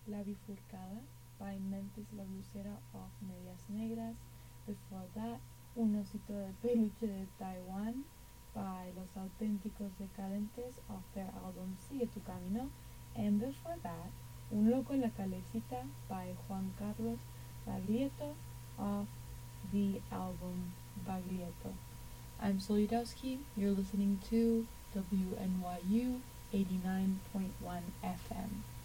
La Bifurcada by Memphis La Blusera of Medias Negras. Before that, Un Osito de Peluche de Taiwan by Los Auténticos Decadentes of their album Sigue Tu Camino. And before that, Un Loco en la Calecita by Juan Carlos Baglietto of the album Baglietto. I'm Solidowski. You're listening to WNYU 89.1 FM.